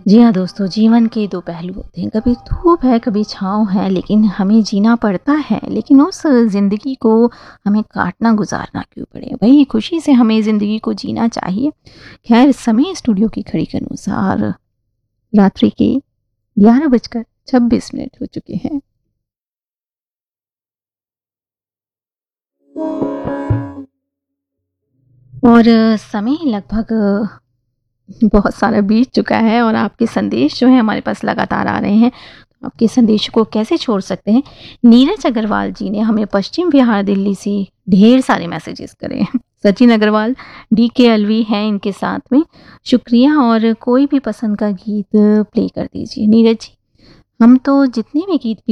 जी हाँ दोस्तों, जीवन के दो पहलू होते हैं, कभी धूप है, कभी छाँव है, लेकिन हमें जीना पड़ता है। लेकिन उस ज़िंदगी को हमें काटना गुज़ारना क्यों पड़े? वही खुशी से हमें ज़िंदगी को जीना चाहिए। ख़ैर, समय स्टूडियो की घड़ी के अनुसार रात्रि के 11 बजकर 26 मिनट हो चुके हैं। और समय लगभग बहुत सारा बीत चुका है और आपके संदेश जो हैं हमारे पास लगातार आ रहे हैं। आपके संदेश को कैसे छोड़ सकते हैं? नीरज अग्रवाल जी ने हमें पश्चिम विहार दिल्ली से ढेर सारे मैसेजेस करे हैं। सचिन अग्रवाल, डीके अलवी हैं इनके साथ में। शुक्रिया और कोई भी पसंद का गीत प्ले कर दीजिए। नीरज जी, हम तो जितने भी गीत